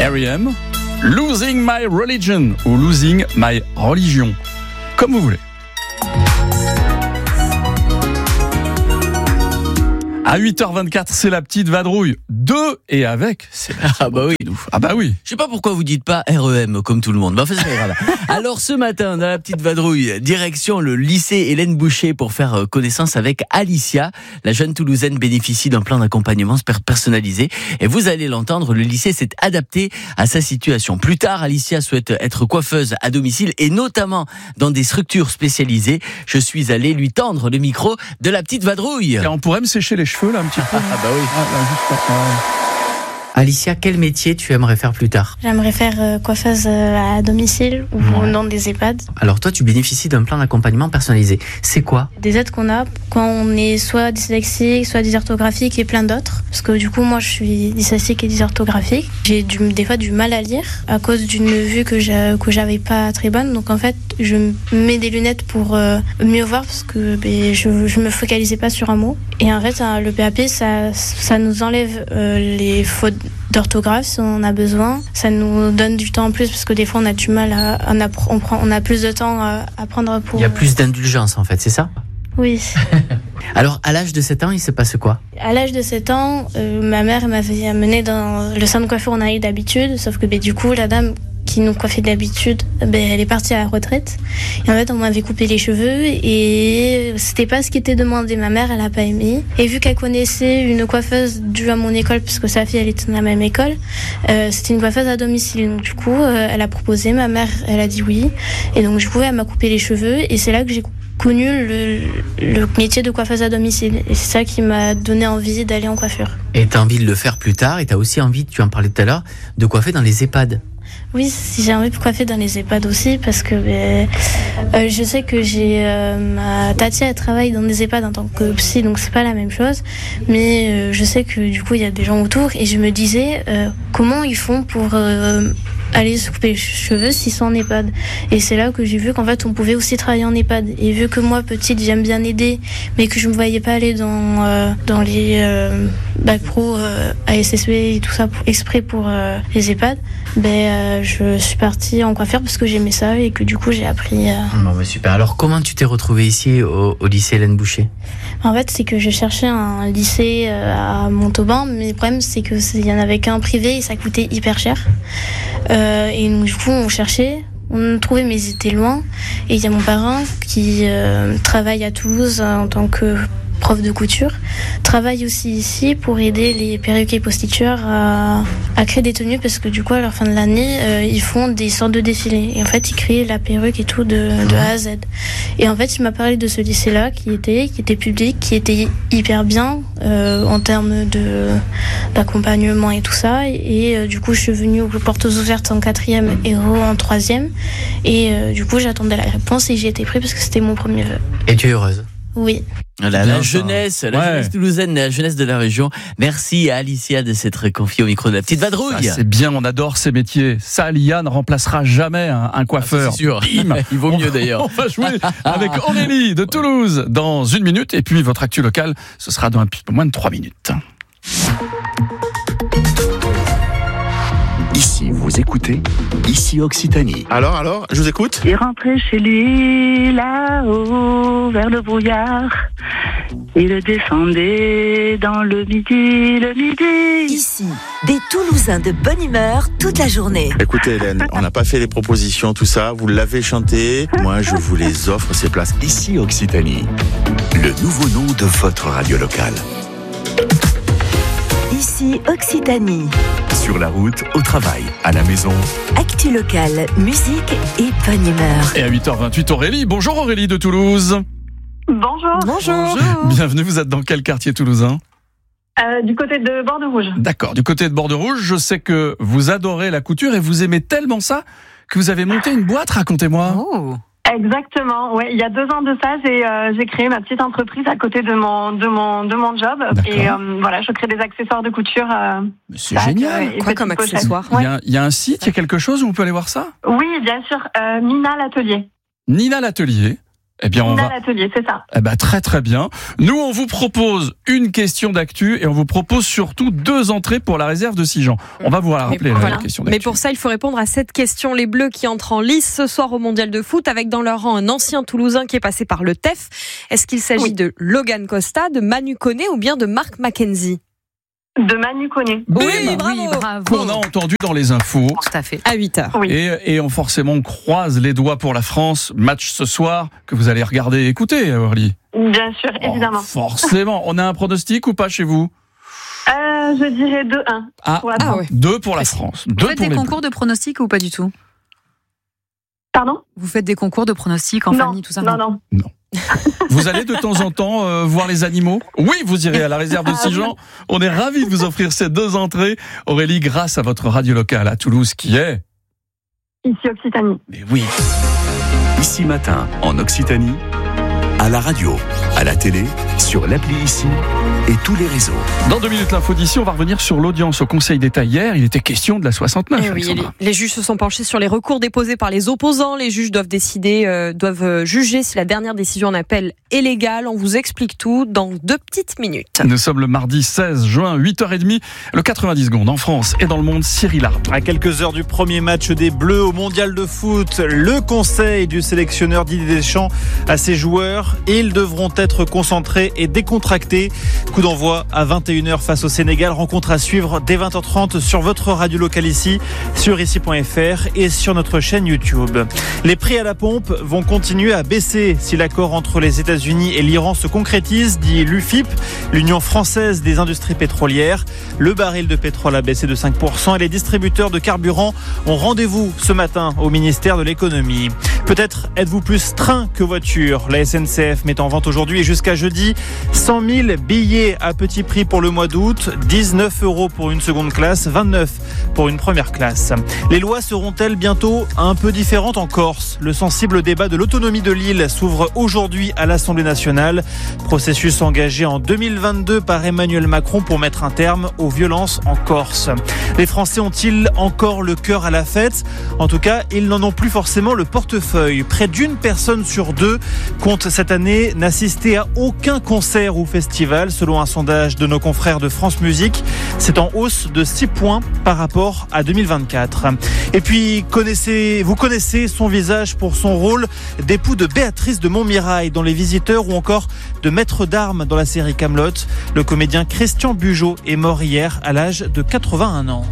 R.E.M., Losing My Religion ou Losing My Religion, comme vous voulez. À 8h24, c'est la petite vadrouille. De et avec, c'est la Ah bah oui. Ah bah oui. Je sais pas pourquoi vous dites pas REM comme tout le monde. Bah, enfin, c'est pas grave. Alors ce matin, dans la petite vadrouille, direction le lycée Hélène Boucher pour faire connaissance avec Alicia. La jeune Toulousaine bénéficie d'un plan d'accompagnement personnalisé. Et vous allez l'entendre, le lycée s'est adapté à sa situation. Plus tard, Alicia souhaite être coiffeuse à domicile et notamment dans des structures spécialisées. Je suis allé lui tendre le micro de la petite vadrouille. Et on pourrait me sécher les cheveux là un petit peu. Ah bah oui. Juste Alicia, quel métier tu aimerais faire plus tard ? J'aimerais faire coiffeuse à domicile ou dans des EHPAD. Alors toi, tu bénéficies d'un plan d'accompagnement personnalisé. C'est quoi ? Des aides qu'on a quand on est soit dyslexique, soit dysorthographique et plein d'autres. Parce que du coup, moi, je suis dyslexique et dysorthographique. J'ai des fois du mal à lire à cause d'une vue que j'avais pas très bonne. Donc en fait, je mets des lunettes pour mieux voir parce que je me focalisais pas sur un mot. Et en fait, le PAP, ça nous enlève les fautes d'orthographe si on a besoin. Ça nous donne du temps en plus parce que des fois on a du mal on a plus de temps à apprendre pour... Il y a plus d'indulgence en fait, c'est ça ? Oui. Alors à l'âge de 7 ans, il se passe quoi ? À l'âge de 7 ans, ma mère m'avait amené dans le salon de coiffure où on allait d'habitude, sauf que du coup la dame qui nous coiffait d'habitude, elle est partie à la retraite. Et en fait, on m'avait coupé les cheveux et c'était pas ce qui était demandé. Ma mère, elle a pas aimé. Et vu qu'elle connaissait une coiffeuse due à mon école, puisque sa fille, elle était dans la même école, c'était une coiffeuse à domicile. Donc du coup, elle a proposé. Ma mère, elle a dit oui. Et donc du coup, elle m'a coupé les cheveux et c'est là que j'ai connu le métier de coiffeuse à domicile. Et c'est ça qui m'a donné envie d'aller en coiffure. Et t'as envie de le faire plus tard et t'as aussi envie, tu en parlais tout à l'heure, de coiffer dans les EHPAD. Oui, j'ai envie de coiffer dans les EHPAD aussi parce que je sais que ma Tati, elle travaille dans des EHPAD en tant que psy, donc c'est pas la même chose. Mais je sais que du coup, il y a des gens autour et je me disais comment ils font pour aller se couper les cheveux s'ils sont en EHPAD. Et c'est là que j'ai vu qu'en fait, on pouvait aussi travailler en EHPAD. Et vu que moi, petite, j'aime bien aider, mais que je me voyais pas aller dans les bac pro, ASSP et tout ça exprès pour les EHPAD, je suis partie en coiffure parce que j'aimais ça et que du coup j'ai appris. Bon, super. Alors comment tu t'es retrouvée ici au lycée Hélène Boucher ? En fait, c'est que je cherchais un lycée à Montauban, mais le problème c'est que il y en avait qu'un privé et ça coûtait hyper cher. Et donc du coup on cherchait. On trouvait, mais ils étaient loin. Et il y a mon parrain qui travaille à Toulouse en tant que prof de couture, travaille aussi ici pour aider les perruquiers postitueurs à créer des tenues parce que du coup à la fin de l'année ils font des sortes de défilés et en fait ils créent la perruque et tout de A à Z. Et en fait il m'a parlé de ce lycée là qui était public, qui était hyper bien en termes d'accompagnement et tout ça et du coup je suis venue aux portes ouvertes en 4e et en 3e et du coup j'attendais la réponse et j'ai été prise parce que c'était mon premier vœu. Et tu es heureuse ? Oui. La jeunesse toulousaine, la jeunesse de la région. Merci à Alicia de s'être confiée au micro de la petite vadrouille. Ça, c'est bien, on adore ces métiers. Ça, Lia ne remplacera jamais un coiffeur. C'est sûr. Bim. Il vaut mieux d'ailleurs. On va jouer avec Aurélie de Toulouse dans 1 minute. Et puis votre actu locale, ce sera dans un peu moins de 3 minutes. Ici, vous écoutez, ici Occitanie. Alors, je vous écoute. Il rentrait chez lui, là-haut, vers le brouillard. Il descendait dans le midi. Ici, des Toulousains de bonne humeur toute la journée. Écoutez Hélène, on n'a pas fait les propositions, tout ça, vous l'avez chanté. Moi, je vous les offre, ces places. Ici Occitanie, le nouveau nom de votre radio locale. Ici Occitanie. Sur la route, au travail, à la maison. Actu locale, musique et bonne humeur. Et à 8h28, Aurélie. Bonjour Aurélie de Toulouse. Bonjour. Bienvenue, vous êtes dans quel quartier toulousain ? Du côté de Bordeaux-Rouge. D'accord, du côté de Bordeaux-Rouge, je sais que vous adorez la couture et vous aimez tellement ça que vous avez monté une boîte, racontez-moi. Oh. Exactement, ouais. Il y a 2 ans de ça, j'ai créé ma petite entreprise à côté de mon job. D'accord. Et voilà, je crée des accessoires de couture. C'est génial. Quoi comme accessoire ? Il y a un site, il y a quelque chose où on peut aller voir ça ? Oui, bien sûr. Nina l'atelier. Nina l'atelier. Eh bien, On a l'atelier, c'est ça. Eh ben, très très bien. Nous, on vous propose une question d'actu et on vous propose surtout 2 entrées pour la réserve de Sigean. On va vous la rappeler, la question d'actu. Mais pour ça, il faut répondre à cette question. Les Bleus qui entrent en lice ce soir au Mondial de foot, avec dans leur rang un ancien Toulousain qui est passé par le TEF. Est-ce qu'il s'agit de Logan Costa, de Manu Koné ou bien de Marc McKenzie? De Manu Koné. Oui, bravo. On a entendu dans les infos. Tout à fait. À 8h. Oui. Et on forcément croise les doigts pour la France. Match ce soir que vous allez regarder et écouter, Aurélie. Bien sûr, évidemment. Forcément. On a un pronostic ou pas chez vous? Je dirais 2-1. Pour la France. 2 pour la France. Vous faites des concours de pronostics ou pas du tout? Pardon? Vous faites des concours de pronostics en famille, tout ça? Non. Vous allez de temps en temps voir les animaux? Oui, vous irez à la réserve de Sigean. On est ravis de vous offrir ces 2 entrées. Aurélie, grâce à votre radio locale à Toulouse qui est... Ici Occitanie. Mais oui. Ici Matin, en Occitanie, à la radio, à la télé, sur l'appli Ici et tous les réseaux. Dans 2 minutes, l'info d'ici, on va revenir sur l'audience au Conseil d'État hier. Il était question de la 69. Les juges se sont penchés sur les recours déposés par les opposants. Les juges doivent juger si la dernière décision en appel est légale. On vous explique tout dans 2 petites minutes. Nous sommes le mardi 16 juin, 8h30, le 90 secondes en France et dans le monde. Cyril Ard. À quelques heures du premier match des Bleus au Mondial de foot, le conseil du sélectionneur Didier Deschamps à ses joueurs. Ils devront être concentrés et décontractés. Coup d'envoi à 21h face au Sénégal. Rencontre à suivre dès 20h30 sur votre radio locale ici, sur ici.fr et sur notre chaîne YouTube. Les prix à la pompe vont continuer à baisser si l'accord entre les États-Unis et l'Iran se concrétise, dit l'UFIP, l'Union française des industries pétrolières. Le baril de pétrole a baissé de 5% et les distributeurs de carburant ont rendez-vous ce matin au ministère de l'économie. Peut-être êtes-vous plus train que voiture. La SNCF met en vente aujourd'hui et jusqu'à jeudi 100 000 billets à petit prix pour le mois d'août, 19 € pour une seconde classe, 29 pour une première classe. Les lois seront-elles bientôt un peu différentes en Corse? Le sensible débat de l'autonomie de l'île s'ouvre aujourd'hui à l'Assemblée nationale. Processus engagé en 2022 par Emmanuel Macron pour mettre un terme aux violences en Corse. Les Français ont-ils encore le cœur à la fête? En tout cas, ils n'en ont plus forcément le portefeuille. Près d'1 personne sur 2 compte cette année n'assister à aucun concert ou festival, selon un sondage de nos confrères de France Musique. C'est en hausse de 6 points par rapport à 2024. Et puis, vous connaissez son visage pour son rôle d'époux de Béatrice de Montmirail dans Les Visiteurs ou encore de maître d'armes dans la série Kaamelott. Le comédien Christian Bugeaud est mort hier à l'âge de 81 ans.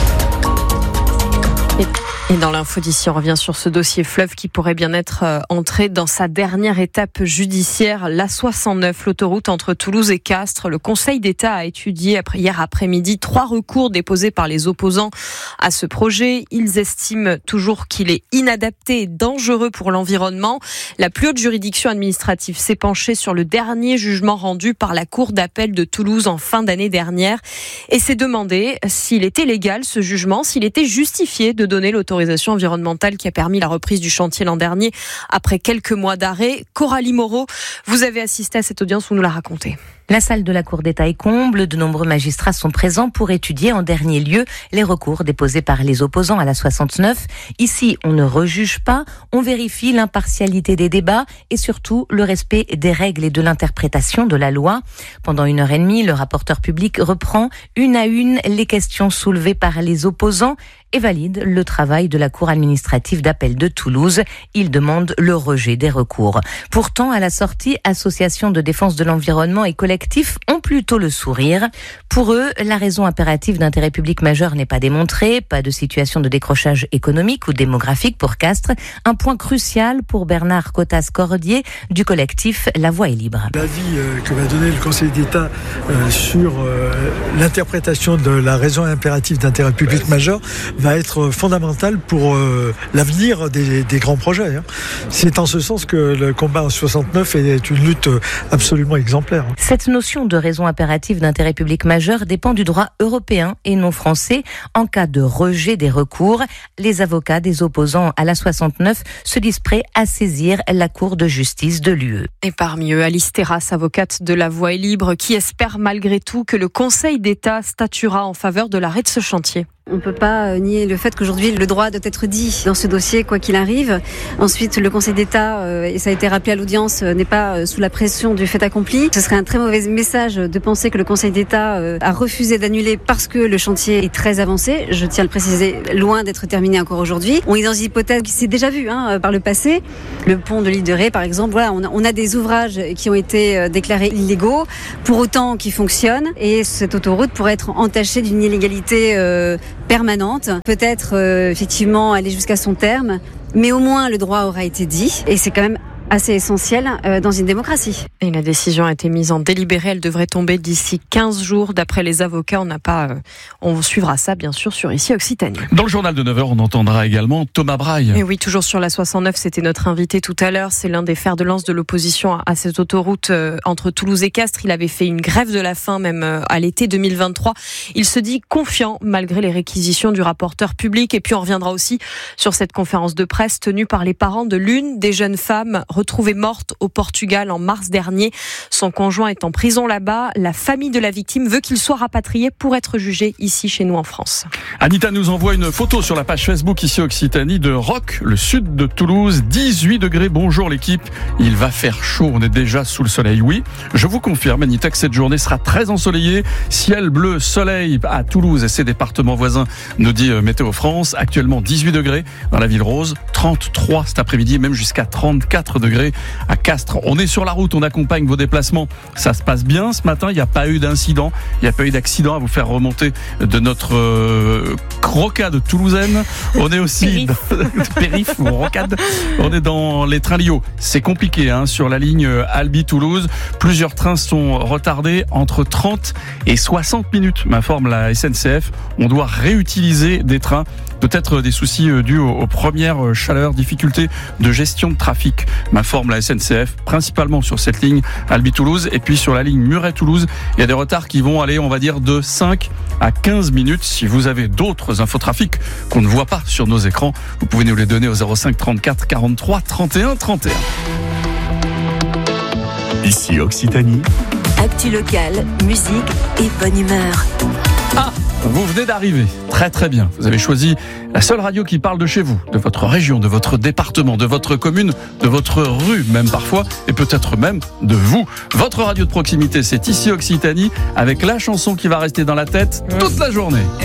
Et dans l'info d'ici, on revient sur ce dossier fleuve qui pourrait bien être entré dans sa dernière étape judiciaire, l'A69, l'autoroute entre Toulouse et Castres. Le Conseil d'État a étudié hier après-midi 3 recours déposés par les opposants à ce projet. Ils estiment toujours qu'il est inadapté et dangereux pour l'environnement. La plus haute juridiction administrative s'est penchée sur le dernier jugement rendu par la Cour d'appel de Toulouse en fin d'année dernière et s'est demandé s'il était légal ce jugement, s'il était justifié de donner l'autorisation environnementale qui a permis la reprise du chantier l'an dernier après quelques mois d'arrêt. Coralie Moreau, vous avez assisté à cette audience, vous nous la racontez. La salle de la Cour d'État est comble. De nombreux magistrats sont présents pour étudier en dernier lieu les recours déposés par les opposants à la 69. Ici, on ne rejuge pas, on vérifie l'impartialité des débats et surtout le respect des règles et de l'interprétation de la loi. Pendant 1h30, le rapporteur public reprend une à une les questions soulevées par les opposants et valide le travail de la Cour administrative d'appel de Toulouse. Il demande le rejet des recours. Pourtant, à la sortie, associations de défense de l'environnement et collectifs ont plutôt le sourire. Pour eux, la raison impérative d'intérêt public majeur n'est pas démontrée, pas de situation de décrochage économique ou démographique pour Castres. Un point crucial pour Bernard Cotas-Cordier du collectif La Voix est libre. L'avis que va donner le Conseil d'État sur l'interprétation de la raison impérative d'intérêt public majeur va être fondamental pour l'avenir des grands projets. C'est en ce sens que le combat en 69 est une lutte absolument exemplaire. Cette notion de raison impérative d'intérêt public majeur dépend du droit européen et non français. En cas de rejet des recours, les avocats des opposants à la 69 se disent prêts à saisir la Cour de justice de l'UE. Et parmi eux, Alice Terrasse, avocate de La Voix est libre, qui espère malgré tout que le Conseil d'État statuera en faveur de l'arrêt de ce chantier. On ne peut pas nier le fait qu'aujourd'hui, le droit doit être dit dans ce dossier, quoi qu'il arrive. Ensuite, le Conseil d'État, et ça a été rappelé à l'audience, n'est pas sous la pression du fait accompli. Ce serait un très mauvais message de penser que le Conseil d'État a refusé d'annuler parce que le chantier est très avancé. Je tiens à le préciser, loin d'être terminé encore aujourd'hui. On est dans une hypothèse qui s'est déjà vue par le passé. Le pont de l'île de Ré, par exemple, voilà, on a des ouvrages qui ont été déclarés illégaux, pour autant qui fonctionnent, et cette autoroute pourrait être entachée d'une illégalité permanente, peut-être effectivement aller jusqu'à son terme, mais au moins le droit aura été dit, et c'est quand même assez essentiel dans une démocratie. Et la décision a été mise en délibéré. Elle devrait tomber d'ici 15 jours. D'après les avocats, on suivra ça, bien sûr, sur Ici Occitanie. Dans le journal de 9h, on entendra également Thomas Braille. Et oui, toujours sur la 69, c'était notre invité tout à l'heure. C'est l'un des fers de lance de l'opposition à cette autoroute entre Toulouse et Castres. Il avait fait une grève de la faim, même à l'été 2023. Il se dit confiant, malgré les réquisitions du rapporteur public. Et puis, on reviendra aussi sur cette conférence de presse tenue par les parents de l'une des jeunes femmes retrouvée morte au Portugal en mars dernier. Son conjoint est en prison là-bas. La famille de la victime veut qu'il soit rapatrié pour être jugé ici chez nous en France. Anita nous envoie une photo sur la page Facebook Ici Occitanie de Roques, le sud de Toulouse, 18 degrés. Bonjour l'équipe, il va faire chaud, on est déjà sous le soleil. Oui, je vous confirme Anita que cette journée sera très ensoleillée, ciel bleu, soleil à Toulouse et ses départements voisins, nous dit Météo France. Actuellement 18 degrés dans la ville rose, 33 cet après-midi, même jusqu'à 34 degrés à Castres. On est sur la route, on accompagne vos déplacements. Ça se passe bien ce matin, il n'y a pas eu d'incident, il n'y a pas eu d'accident à vous faire remonter de notre rocade toulousaine. On est aussi périph' ou rocade. On est dans les trains Lio. C'est compliqué sur la ligne Albi-Toulouse. Plusieurs trains sont retardés entre 30 et 60 minutes, m'informe la SNCF. On doit réutiliser des trains. Peut-être des soucis dus aux premières chaleurs, difficultés de gestion de trafic, m'informe la SNCF, principalement sur cette ligne Albi-Toulouse. Et puis sur la ligne Muret-Toulouse, il y a des retards qui vont aller, on va dire, de 5 à 15 minutes. Si vous avez d'autres infotrafics qu'on ne voit pas sur nos écrans, vous pouvez nous les donner au 05 34 43 31 31. Ici Occitanie. Actu locale, musique et bonne humeur. Vous venez d'arriver, très très bien. Vous avez choisi la seule radio qui parle de chez vous, de votre région, de votre département, de votre commune, de votre rue même parfois, et peut-être même de vous. Votre radio de proximité, c'est Ici Occitanie, avec la chanson qui va rester dans la tête toute la journée.